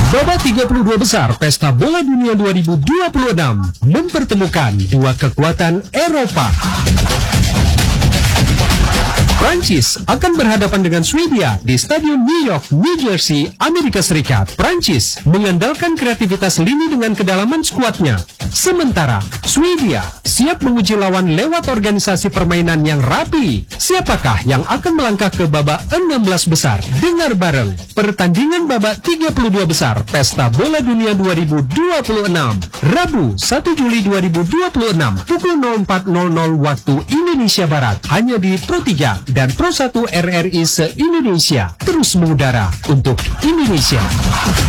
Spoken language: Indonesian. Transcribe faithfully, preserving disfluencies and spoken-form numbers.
Babak tiga puluh dua besar Pesta Bola Dunia dua ribu dua puluh enam mempertemukan dua kekuatan Eropa. Prancis akan berhadapan dengan Swedia di Stadion New York, New Jersey, Amerika Serikat. Prancis mengandalkan kreativitas lini dengan kedalaman skuadnya. Sementara Swedia siap menguji lawan lewat organisasi permainan yang rapi. Siapakah yang akan melangkah ke babak enam belas besar? Dengar bareng pertandingan babak tiga puluh dua besar Pesta Bola Dunia dua ribu dua puluh enam, Rabu satu Juli dua ribu dua puluh enam pukul nol empat nol nol waktu Indonesia Barat, hanya di Pro tiga dan Pro satu R R I se-Indonesia, terus mengudara untuk Indonesia.